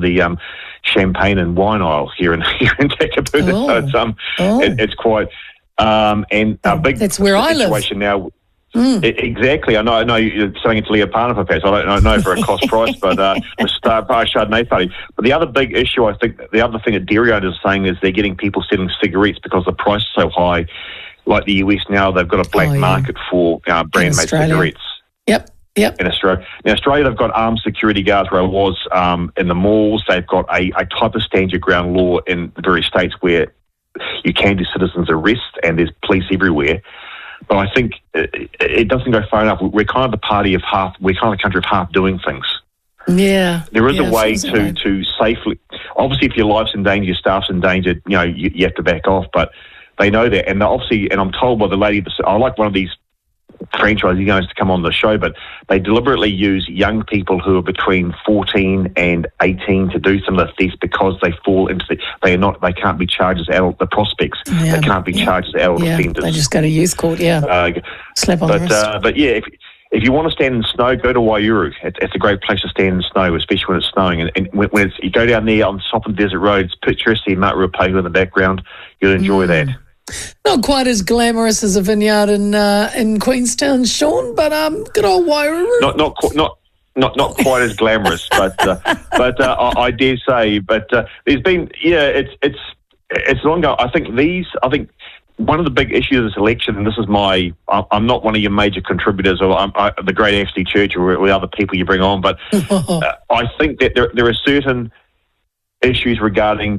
the champagne and wine aisle here in Takapuna. So it's quite and a big that's where situation I live. now. Exactly. I know you're selling it to Leo Parnapa, perhaps. I don't know for a cost price, but the Star Bar Chardonnay Party. But the other big issue, I think, the other thing that dairy owners are saying is they're getting people selling cigarettes because the price is so high. Like the US now, they've got a black market for brand-made cigarettes. Yep. In Australia. In Australia, they've got armed security guards where I was in the malls. They've got a type of stand your ground law in the various states where you can do citizens arrest and there's police everywhere. But I think it doesn't go far enough. We're kind of the party of half. We're kind of the country of half doing things. Yeah, there is a way to safely. Obviously, if your life's in danger, your staff's in danger. You have to back off. But they know that, and obviously, and I'm told by the lady. I like one of these franchisee owners to come on the show, but they deliberately use young people who are between 14 and 18 to do some of the thefts because they fall into they can't be charged as adult. The prospects they can't be charged as adult offenders. They just go to youth court. Slap on the wrist. But yeah, if you want to stand in the snow, go to Waiouru. It's a great place to stand in the snow, especially when it's snowing. And when you go down there on top of the desert roads, picturesque, Mount Ruapehu in the background, you'll enjoy that. Not quite as glamorous as a vineyard in Queenstown, Sean, but good old Waiouru. Not quite as glamorous, but I dare say. But there's been it's long ago. I think one of the big issues of this election, and this is I'm not one of your major contributors, or the Great Ashley Church, or other people you bring on, but I think that there are certain issues regarding